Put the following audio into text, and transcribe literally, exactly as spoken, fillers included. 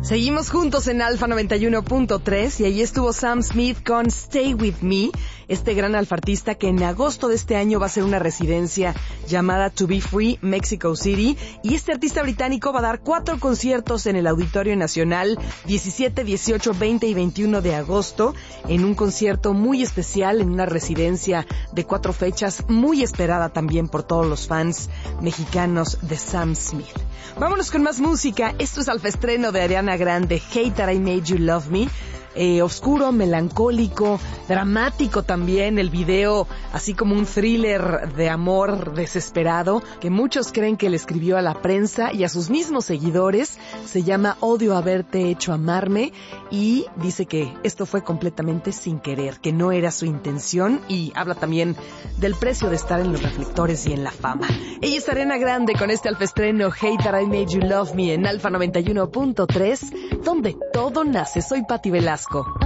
Seguimos juntos en Alfa noventa y uno punto tres y ahí estuvo Sam Smith con Stay With Me, este gran alfartista que en agosto de este año va a hacer una residencia llamada To Be Free Mexico City, y este artista británico va a dar cuatro conciertos en el Auditorio Nacional diecisiete, dieciocho, veinte y veintiuno de agosto, en un concierto muy especial, en una residencia de cuatro fechas muy esperada también por todos los fans mexicanos de Sam Smith. Vámonos con más música. Esto es Alfa Estreno de Ariana Grande, Hate That I Made You Love Me. Eh, oscuro, melancólico, dramático también, el video así como un thriller de amor desesperado que muchos creen que le escribió a la prensa y a sus mismos seguidores. Se llama Odio Haberte Hecho Amarme y dice que esto fue completamente sin querer, que no era su intención, y habla también del precio de estar en los reflectores y en la fama. Ella es Ariana Grande con este Alfa Estreno, Hate That I Made You Love Me, en Alfa noventa y uno punto tres, donde todo nace. Soy Pati Velasco.